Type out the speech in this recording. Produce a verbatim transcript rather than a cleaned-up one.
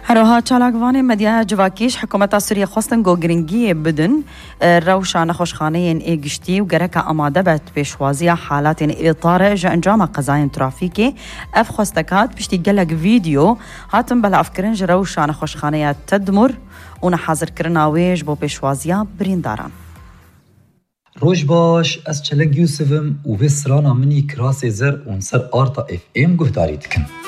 هروها چالاکوان مدیا جواکیش حکومت سوریه خواستن گو گرینگی بدن روشا نخوشخانه ای گشتی و گرک آماده بد پیشوازی حالات اطار جا انجام قضايا ترافیکی اف خواستکات پشتی گلک ویدیو هاتم بلا افکرین جا روشا نخوشخانه تدمر اون حاضر کرناویج بو پیشوازیا برینداران. روش باش از چلک یوسفم و به سرانا منی کراس زر اون سر آرتا اف ام گهداری دکن.